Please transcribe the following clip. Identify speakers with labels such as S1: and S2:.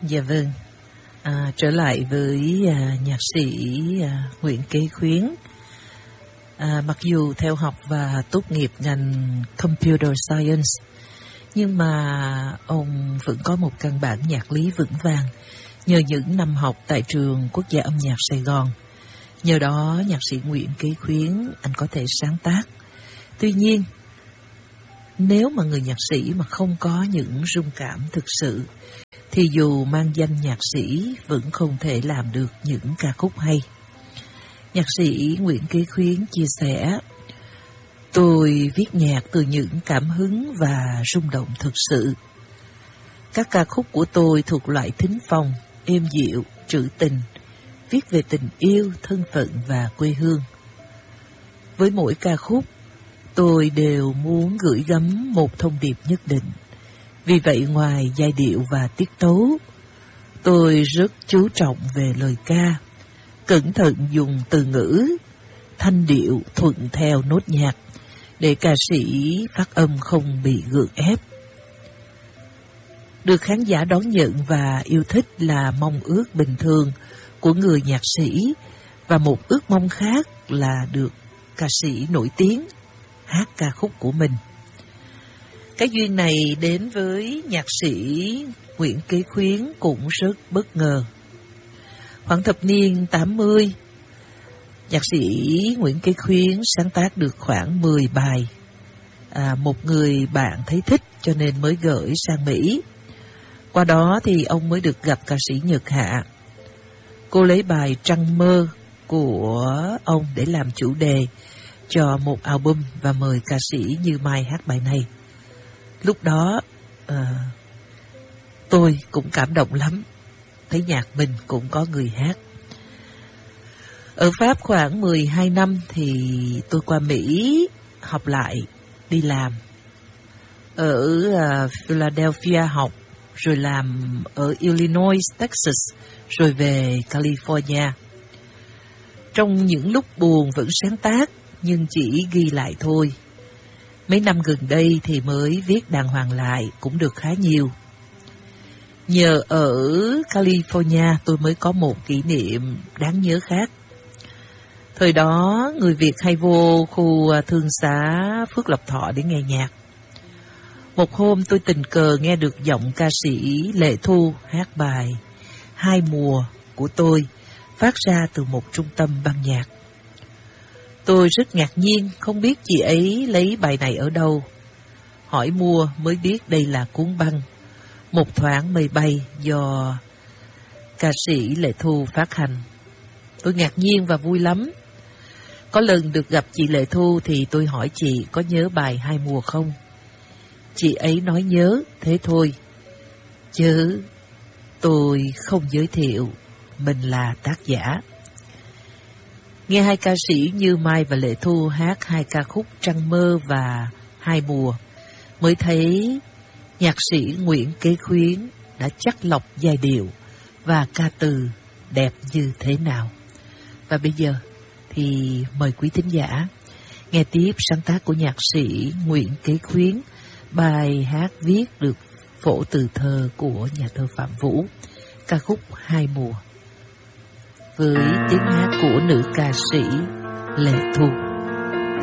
S1: Dạ vâng, trở lại với nhạc sĩ Nguyễn Kế Khuyến. Mặc dù theo học và tốt nghiệp ngành Computer Science, nhưng mà ông vẫn có một căn bản nhạc lý vững vàng nhờ những năm học tại trường Quốc gia âm nhạc Sài Gòn. Nhờ đó nhạc sĩ Nguyễn Kế Khuyến anh có thể sáng tác. Tuy nhiên, nếu mà người nhạc sĩ mà không có những rung cảm thực sự thì dù mang danh nhạc sĩ vẫn không thể làm được những ca khúc hay. Nhạc sĩ Nguyễn Kế Khuyến chia sẻ: tôi viết nhạc từ những cảm hứng và rung động thực sự. Các ca khúc của tôi thuộc loại thính phòng, êm dịu, trữ tình, viết về tình yêu, thân phận và quê hương. Với mỗi ca khúc, tôi đều muốn gửi gắm một thông điệp nhất định. Vì vậy ngoài giai điệu và tiết tấu, tôi rất chú trọng về lời ca, cẩn thận dùng từ ngữ, thanh điệu thuận theo nốt nhạc để ca sĩ phát âm không bị gượng ép. Được khán giả đón nhận và yêu thích là mong ước bình thường của người nhạc sĩ, và một ước mong khác là được ca sĩ nổi tiếng hát ca khúc của mình. Cái duyên này đến với nhạc sĩ Nguyễn Kế Khuyến cũng rất bất ngờ. Khoảng thập niên 80, nhạc sĩ Nguyễn Kế Khuyến sáng tác được khoảng 10 bài. Một người bạn thấy thích cho nên mới gửi sang Mỹ. Qua đó thì ông mới được gặp ca sĩ Nhật Hạ. Cô lấy bài Trăng Mơ của ông để làm chủ đề cho một album và mời ca sĩ Như Mai hát bài này. Lúc đó tôi cũng cảm động lắm, thấy nhạc mình cũng có người hát. Ở Pháp khoảng 12 năm thì tôi qua Mỹ học lại, đi làm. Ở Philadelphia học, rồi làm ở Illinois, Texas, rồi về California. Trong những lúc buồn vẫn sáng tác, nhưng chỉ ghi lại thôi. Mấy năm gần đây thì mới viết đàng hoàng lại, cũng được khá nhiều. Nhờ ở California tôi mới có một kỷ niệm đáng nhớ khác. Thời đó người Việt hay vô khu thương xá Phước Lộc Thọ để nghe nhạc. Một hôm tôi tình cờ nghe được giọng ca sĩ Lệ Thu hát bài Hai Mùa của tôi phát ra từ một trung tâm ban nhạc. Tôi rất ngạc nhiên, không biết chị ấy lấy bài này ở đâu. Hỏi mua mới biết đây là cuốn băng Một Thoáng Mây Bay do ca sĩ Lệ Thu phát hành. Tôi ngạc nhiên và vui lắm. Có lần được gặp chị Lệ Thu thì tôi hỏi chị có nhớ bài Hai Mùa không? Chị ấy nói nhớ, thế thôi. Chứ tôi không giới thiệu mình là tác giả. Nghe hai ca sĩ Như Mai và Lệ Thu hát hai ca khúc Trăng Mơ và Hai Mùa, mới thấy nhạc sĩ Nguyễn Kế Khuyến đã chắt lọc giai điệu và ca từ đẹp như thế nào. Và bây giờ thì mời quý thính giả nghe tiếp sáng tác của nhạc sĩ Nguyễn Kế Khuyến, bài hát viết được phổ từ thơ của nhà thơ Phạm Vũ, ca khúc Hai Mùa, với tiếng hát của nữ ca sĩ Lệ Thu.